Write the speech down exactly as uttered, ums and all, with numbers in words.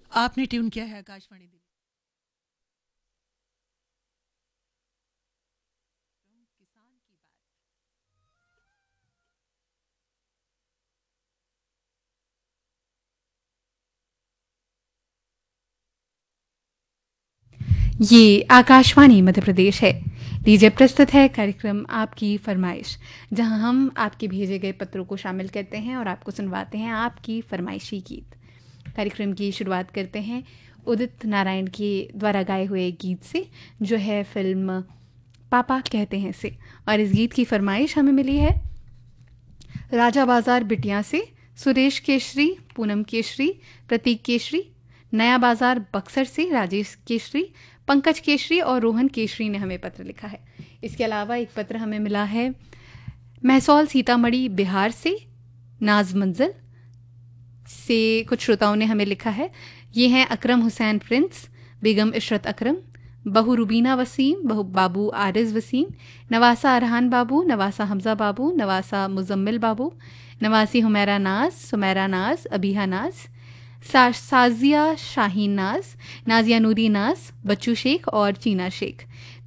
आपने ट्यून किया है आकाशवाणी दिल्ली। किसान की बात। ये आकाशवाणी मध्य प्रदेश है। लीजिए प्रस्तुत है कार्यक्रम आपकी फरमाइश, जहां हम आपके भेजे गए पत्रों को शामिल करते हैं और आपको सुनवाते हैं आपकी फरमाइशी गीत। कार्यक्रम की शुरुआत करते हैं उदित नारायण के द्वारा गाए हुए गीत से, जो है फिल्म पापा कहते हैं से। और इस गीत की फरमाइश हमें मिली है राजा बाजार बिटिया से। सुरेश केशरी, पूनम केशरी, प्रतीक केशरी, नया बाजार बक्सर से राजेश केशरी, पंकज केशरी और रोहन केशरी ने हमें पत्र लिखा है। इसके अलावा एक पत्र हमें मिला है महसौल सीतामढ़ी बिहार से। नाज मंजल से कुछ श्रोताओं ने हमें लिखा है। ये हैं अकरम हुसैन प्रिंस, बेगम इशरत अकरम, बहू रुबीना वसीम, बहू बाबू आरिज वसीम, नवासा अरहान बाबू, नवासा हमजा बाबू, नवासा मुजम्मिल बाबू, नवासी हुमैरा नाज, सुमैरा नाज, अबीहा नाज, सा, साजिया शाहीन नाज, नाजिया नूरी नाज, बच्चू शेख और चीना शेख।